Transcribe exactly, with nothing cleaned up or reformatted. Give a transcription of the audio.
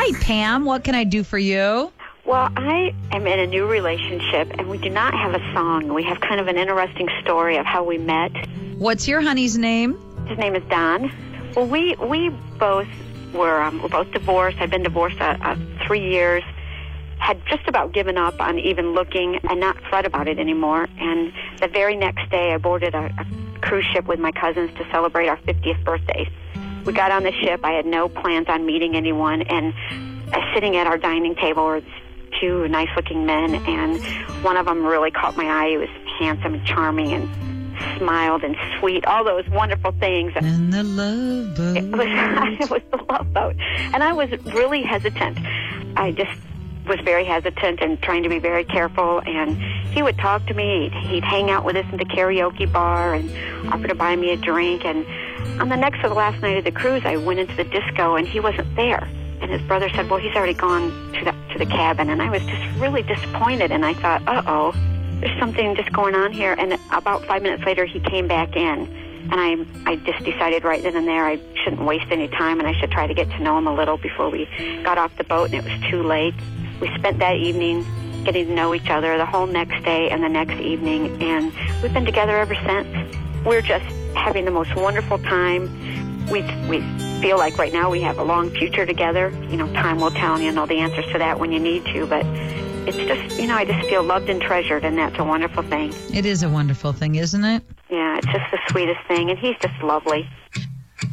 Hi, Pam. What can I do for you? Well, I am in a new relationship, and we do not have a song. We have kind of an interesting story of how we met. What's your honey's name? His name is Don. Well, we we both were um, we're both divorced. I've been divorced uh, uh, three years. Had just about given up on even looking and not fret about it anymore. And the very next day, I boarded a, a cruise ship with my cousins to celebrate our fiftieth birthday. We got on the ship. I had no plans on meeting anyone, and uh, sitting at our dining table were two nice-looking men, and one of them really caught my eye. He was handsome and charming and smiled and sweet, all those wonderful things. And the love boat. It was, it was the love boat. And I was really hesitant. I just was very hesitant and trying to be very careful. And he would talk to me. He'd, he'd hang out with us in the karaoke bar and offer to buy me a drink. And on the next or the last night of the cruise, I went into the disco, and he wasn't there. And his brother said, well, he's already gone to the, to the cabin. And I was just really disappointed. And I thought, uh-oh, there's something just going on here. And about five minutes later, he came back in. And I I just decided right then and there I shouldn't waste any time, and I should try to get to know him a little before we got off the boat, and it was too late. We spent that evening getting to know each other, the whole next day and the next evening, and we've been together ever since. We're just having the most wonderful time. We we feel like right now we have a long future together. You know, time will tell, and you know the answers to that when you need to, but it's just, you know, I just feel loved and treasured, and that's a wonderful thing. It is a wonderful thing, isn't it? Yeah, it's just the sweetest thing, and he's just lovely.